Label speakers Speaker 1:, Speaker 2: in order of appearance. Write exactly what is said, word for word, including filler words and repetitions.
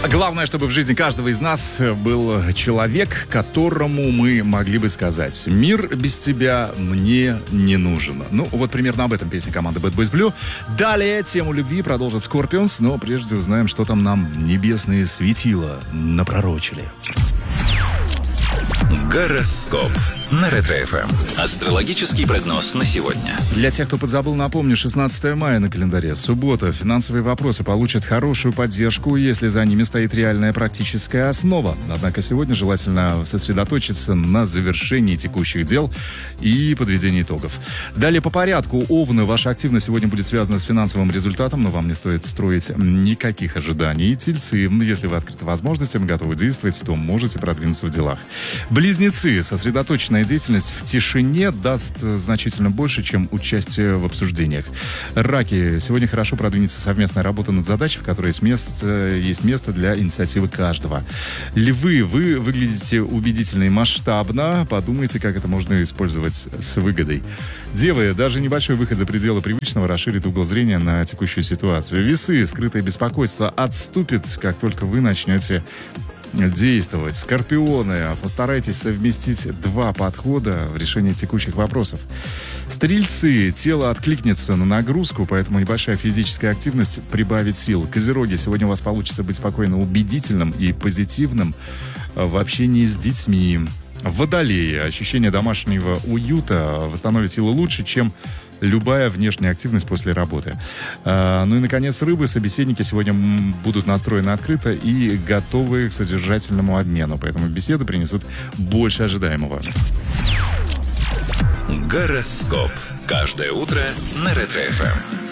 Speaker 1: Главное, чтобы в жизни каждого из нас был человек, которому мы могли бы сказать: мир без тебя мне не нужен. Ну, вот примерно об этом песня команды Bad Boys Blue. Далее тему любви продолжит Scorpions, но прежде узнаем, что там нам небесные светила напророчили.
Speaker 2: Гороскоп на Ретро-эф эм. Астрологический прогноз на сегодня.
Speaker 1: Для тех, кто подзабыл, напомню, шестнадцатое мая на календаре. Суббота. Финансовые вопросы получат хорошую поддержку, если за ними стоит реальная практическая основа. Однако сегодня желательно сосредоточиться на завершении текущих дел и подведении итогов. Далее по порядку. Овны. Ваша активность сегодня будет связана с финансовым результатом, но вам не стоит строить никаких ожиданий. Тельцы. Если вы открыты возможностям, готовы действовать, то можете продвинуться в делах. Близнецы. Сосредоточенная деятельность в тишине даст значительно больше, чем участие в обсуждениях. Раки. Сегодня хорошо продвинется совместная работа над задачей, в которой есть место, есть место для инициативы каждого. Львы. Вы выглядите убедительно и масштабно. Подумайте, как это можно использовать с выгодой. Девы. Даже небольшой выход за пределы привычного расширит угол зрения на текущую ситуацию. Весы. Скрытое беспокойство отступит, как только вы начнете действовать. Скорпионы. Постарайтесь совместить два подхода в решении текущих вопросов. Стрельцы. Тело откликнется на нагрузку, поэтому небольшая физическая активность прибавит сил. Козероги. Сегодня у вас получится быть спокойно убедительным и позитивным в общении с детьми. Водолеи. Ощущение домашнего уюта восстановит силы лучше, чем любая внешняя активность после работы. А, ну и, наконец, рыбы. Собеседники сегодня будут настроены открыто и готовы к содержательному обмену. Поэтому беседы принесут больше ожидаемого.
Speaker 2: Гороскоп. Каждое утро на Ретро-эф эм.